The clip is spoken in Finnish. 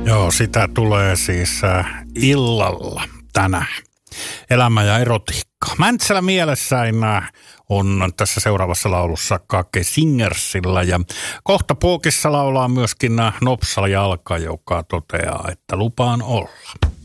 Joo, sitä tulee siis illalla tänään. Elämä ja erotiikka. Mäntsälä mielessäin on tässä seuraavassa laulussa Kake Singersillä ja kohta puokissa laulaa myöskin Nopsa Jalka, joka toteaa, että lupaan olla.